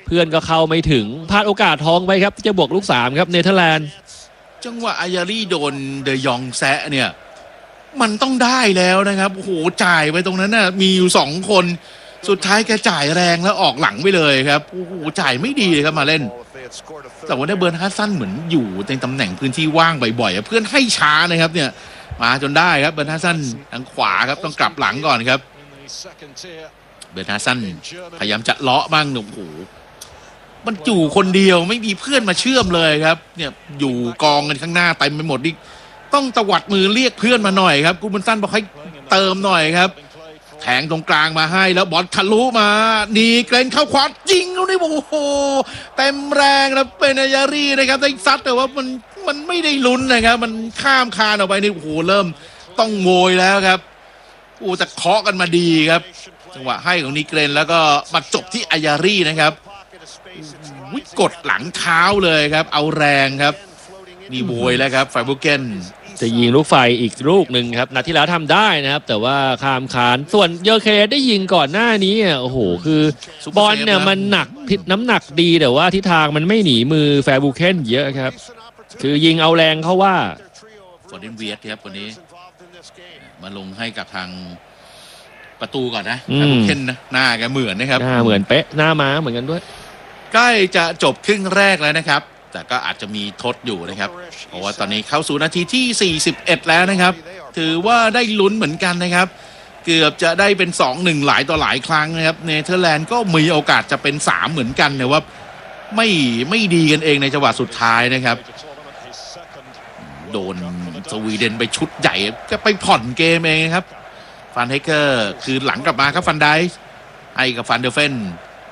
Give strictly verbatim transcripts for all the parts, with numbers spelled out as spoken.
เพื่อนก็เข้าไม่ถึงพลาดโอกาสทองไปครับที่จะบวกลูกสามครับเนเธอร์แลนด์จังหวะอายารี่โดนเดยองแซะเนี่ยมันต้องได้แล้วนะครับโอ้โหจ่ายไปตรงนั้นน่ะมีอยู่สองคนสุดท้ายแกจ่ายแรงแล้วออกหลังไปเลยครับโอ้โหจ่ายไม่ดีเลยครับมาเล่นแต่ว่าได้เบิร์นฮัสซันเหมือนอยู่ในตำแหน่งพื้นที่ว่างบ่อยๆเพื่อนให้ช้านะครับเนี่ยมาจนได้ครับเบิร์นฮัสซันทางขวาครับต้องกลับหลังก่อนครับเบิร์นฮัสซันพยายามจะเลาะบ้างโอ้โหมันอยู่คนเดียวไม่มีเพื่อนมาเชื่อมเลยครับเนี่ยอยู่กองกันข้างหน้าเต็มไปหมดนี่ต้องตวัดมือเรียกเพื่อนมาหน่อยครับกูมันสั้นบอกให้เติมหน่อยครับแทงตรงกลางมาให้แล้วบอลทะลุมาดีเกรนเข้าขวายิงแล้วนี่โอ้โหเต็มแรงแล้วเป็นอายารี่นะครับได้ซัดแต่ว่ามันมันไม่ได้ลุ้นนะครับมันข้ามคานออกไปนี่โอ้โหเริ่มต้องโวยแล้วครับโอ้แต่เคาะกันมาดีครับจังหวะให้ของนีเกรนแล้วก็มาจบที่อายารี่นะครับวิกดหลังเท้าเลยครับเอาแรงครับนี่โวยแล้วครับไฟบุเกนจะยิงลูกไฟอีกลูกหนึ่งครับนัดที่แล้วทำได้นะครับแต่ว่าข้ามคานส่วนเยอเคได้ยิงก่อนหน้านี้โอ้โหคือบอลเนี่ยมันหนักทิศน้ำหนักดีแต่ว่าทิศทางมันไม่หนีมือแฟร์บูเคนเยอะครับคือยิงเอาแรงเขาว่าฟอร์เดนเวียสครับวันนี้มาลงให้กับทางประตูก่อนนะแฟร์บูเคนนะหน้าแกเหมือนนะครับหน้าเหมือนเป๊ะหน้าม้าเหมือนกันด้วยใกล้จะจบครึ่งแรกแล้วนะครับแต่ก็อาจจะมีทดอยู่นะครับเพราะว่าตอนนี้เข้าสู่นาทีที่สี่สิบเอ็ดแล้วนะครับถือว่าได้ลุ้นเหมือนกันนะครับเกือบจะได้เป็น สองหนึ่ง หลายต่อหลายครั้งนะครับเนเธอร์แลนด์ก็มีโอกาสจะเป็นสามเหมือนกันแต่ว่าไม่ไม่ดีกันเองในจังหวะสุดท้ายนะครับโดนสวีเดนไปชุดใหญ่ก็ไปผ่อนเกมเองครับฟันเฮเกอร์คือหลังกลับมาครับฟันไดส์ให้กับฟันเดอร์เฟน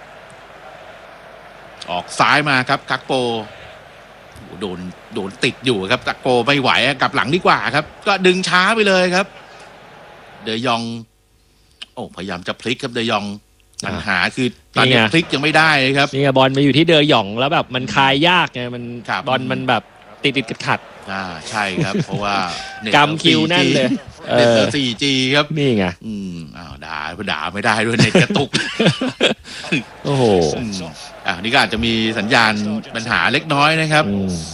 ออกซ้ายมาครับกักโปโดนโดนติดอยู่ครับกักโปไม่ไหวกลับหลังดีกว่าครับก็ดึงช้าไปเลยครับเดยองโอ้พยายามจะพลิกครับเดยองปัญหาคือตอนนี้พลิกยังไม่ได้ครับนี่บอลมาอยู่ที่เดยองแล้วแบบมันคายยากไงมันบอลมันแบบติดติดขัดขัดอ่าใช่ครับเพราะว่ากำคิวนั่นเลยเน็ต โฟร์จี ครับนี่ไงอืมอ้าวด่าด่าไม่ได้ด้วยเน็ตกระตุกโอ้โหอ่านี่ก็อาจจะมีสัญญาณปัญหาเล็กน้อยนะครับ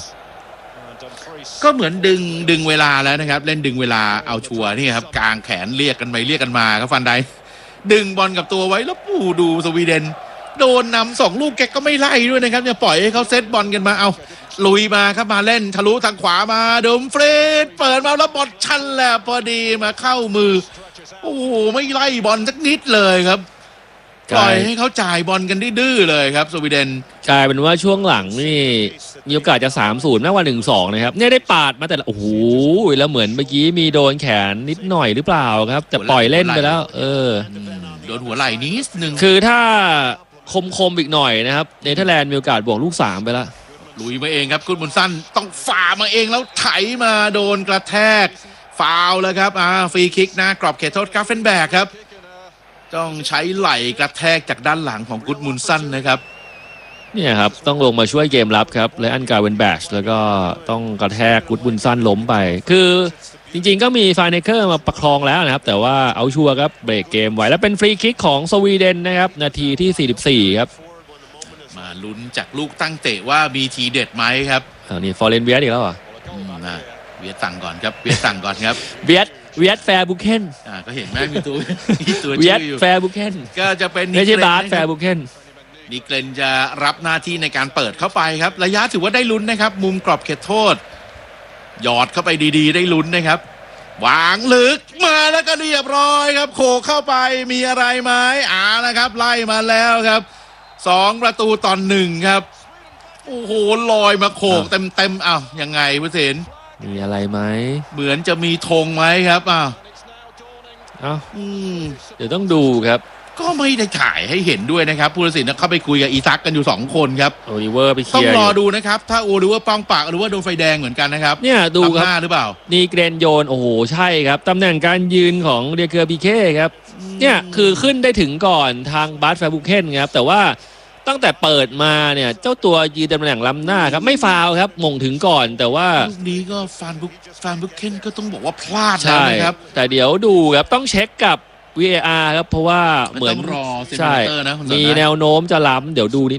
ก็เหมือนดึงดึงเวลาแล้วนะครับเล่นดึงเวลาเอาชัวร์นี่ครับกลางแขนเรียกกันไปเรียกกันมาครับฟันไดดึงบอลกับตัวไว้แล้วปูดูสวีเดนโดนนำสองลูกแกก็ไม่ไล่ด้วยนะครับเนี่ยปล่อยให้เขาเซตบอลกันมาเอาลุยมาครับมาเล่นทะลุทางขวามาดมเฟรดเปิดมาแล้วบอลชันแหละพอดีมาเข้ามือโอ้โหไม่ไล่บอลสักนิดเลยครับปล่อยให้เขาจ่ายบอลกันดื้อเลยครับสวีเดนกลายเป็นว่าช่วงหลังนี่มีโอกาสจะ สามศูนย์ มากกว่า หนึ่งสอง นะครับเนี่ยได้ปาดมาแต่โอ้โหแล้วเหมือนเมื่อกี้มีโดนแขนนิดหน่อยหรือเปล่าครับแต่ปล่อยเล่นไปแล้วเออโดนหัวไหล่นิดนึงคือถ้าคมๆอีกหน่อยนะครับเนเธอร์แลนด์มีโอกาสบวกลูกสามไปแล้วลุยมาเองครับกุดบุญสั้นต้องฝ่ามาเองแล้วไถมาโดนกระแทกฟาวแล้วครับอ่าฟรีคิกนะกรอบเขตโทษกราฟเฟนแบกครับต้องใช้ไหล่กระแทกจากด้านหลังของกุดมุนสั้นนะครับเนี่ยครับต้องลงมาช่วยเกมรับครับและอันกาเวนแบชแล้วก็ต้องกระแทกกุดบุนสั้นล้มไปคือจริงๆก็มีฟาเนเกอร์มาประคองแล้วนะครับแต่ว่าเอาชัวร์ครับเบรกเกมไว้แล้วเป็นฟรีคิกของสวีเดนนะครับนาทีที่สี่สิบสี่ครับมาลุ้นจากลูกตั้งเตะว่ามีทีเด็ดไหมครับอ่านี่ฟอร์เรนเวียดอีกแล้วอ่ะนะเวียดสั่งก่อนครับเวียดสั่งก่อนครับเวียดเวียดแฟร์บุเคนอ่าก็เห็นไหมมีตัวมีตัวชื่ออยู่แฟร์บุเคนก็จะเป็นไม่ใช่บาสแฟร์บุเคนนิเกรนจะรับหน้าที่ในการเปิดเข้าไปครับระยะถือว่าได้ลุ้นนะครับมุมกรอบเขตโทษหยอดเข้าไปดีๆได้ลุ้นนะครับวางลึกมาแล้วก็เรียบร้อยครับโขกเข้าไปมีอะไรไหมอ่านะครับไล่มาแล้วครับสองประตูต่อหนึ่งครับโอ้โหลอยมาโขกเต็มๆอ้าวยังไงผู้สินมีอะไรไหมเหมือนจะมีธงไหมครับอ้าวอ้าวเดี๋ยวต้องดูครับก็ไม่ได้ถ่ายให้เห็นด้วยนะครับผู้ตัดสินเข้าไปคุยกับอีซักกันอยู่สองคนครับโอลิเวอร์ไปเคลียร์ต้องรอดูนะครับถ้าโอลิเวอร์ป้องปากหรือว่าโดนไฟแดงเหมือนกันนะครับเนี่ยดูครับหรือเปล่านี่เกรนโยนโอ้โหใช่ครับตำแหน่งการยืนของเดียเกอร์บีเคครับเนี่ยคือขึ้นได้ถึงก่อนทางบาสแฟร์บุเคนครับแต่ว่าตั้งแต่เปิดมาเนี่ยเจ้าตัวยืนตำแหน่งล้ำหน้าครับไม่ฟาวครับมงถึงก่อนแต่ว่าลูกนี้ก็ฟานบุกฟานบุเคนก็ต้องบอกว่าพลาดแล้วนะครับแต่เดี๋ยวดูครับต้องเช็คกับ วี เอ อาร์ ครับเพราะว่าเหมือนรอใช่มีแนวโน้มจะล้ำเดี๋ยวดูนิด